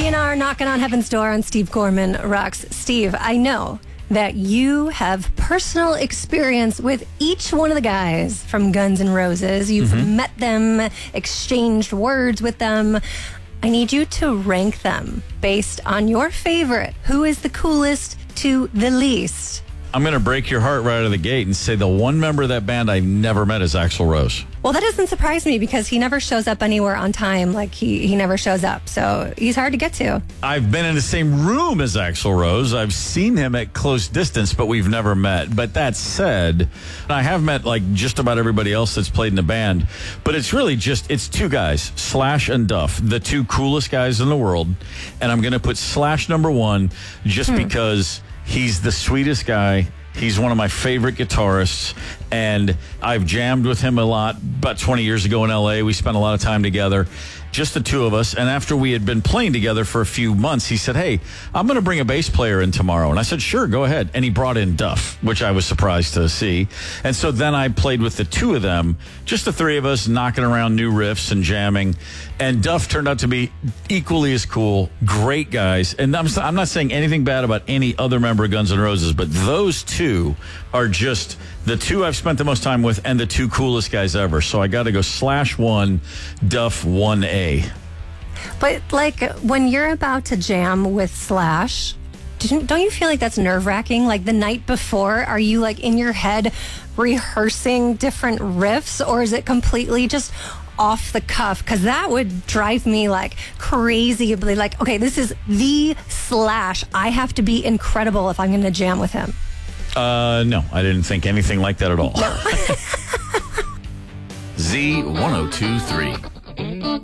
DNR knocking on heaven's door on Steve Gorman Rocks. Steve, I know that you have personal experience with each one of the guys from Guns N' Roses. You've met them, exchanged words with them. I need you to rank them based on your favorite. Who is the coolest to the least? I'm going to break your heart right out of the gate and say the one member of that band I've never met is Axl Rose. Well, that doesn't surprise me because he never shows up anywhere on time. Like, he never shows up. So he's hard to get to. I've been in the same room as Axl Rose. I've seen him at close distance, but we've never met. But that said, I have met like just about everybody else that's played in the band. But it's really it's two guys, Slash and Duff, the two coolest guys in the world. And I'm going to put Slash number one just because he's the sweetest guy. He's one of my favorite guitarists, and I've jammed with him a lot. About 20 years ago in L.A., we spent a lot of time together, just the two of us. And after we had been playing together for a few months, he said, "Hey, I'm going to bring a bass player in tomorrow." And I said, "Sure, go ahead." And he brought in Duff, which I was surprised to see. And so then I played with the two of them, just the three of us, knocking around new riffs and jamming. And Duff turned out to be equally as cool. Great guys. And I'm not saying anything bad about any other member of Guns N' Roses, but those two are just the two I've spent the most time with and the two coolest guys ever. So I got to go Slash 1, Duff 1A. But, like, when you're about to jam with Slash, don't you feel like that's nerve-wracking? Like, the night before, are you, like, in your head rehearsing different riffs? Or is it completely just off the cuff? Because that would drive me, like, crazy. Like, okay, this is the Slash. I have to be incredible if I'm going to jam with him. No, I didn't think anything like that at all. Z1023.